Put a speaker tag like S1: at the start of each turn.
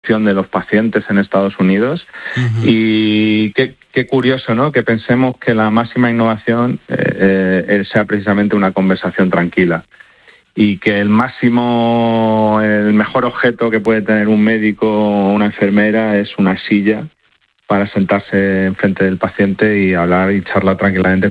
S1: evolución de los pacientes en Estados Unidos. Y qué curioso, ¿no?, que pensemos que la máxima innovación sea precisamente una conversación tranquila, y que el mejor objeto que puede tener un médico o una enfermera es una silla para sentarse enfrente del paciente y hablar y charlar tranquilamente